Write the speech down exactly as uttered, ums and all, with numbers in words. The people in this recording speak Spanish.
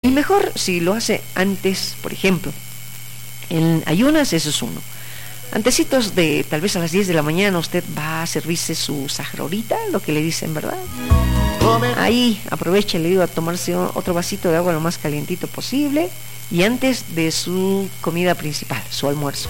Y mejor si lo hace antes, por ejemplo, en ayunas, eso es uno. Antecitos de, tal vez a las diez de la mañana, usted va a servirse su sajarorita, lo que le dicen, ¿verdad? Ahí aproveche, le digo, a tomarse otro vasito de agua lo más calientito posible, y antes de su comida principal, su almuerzo.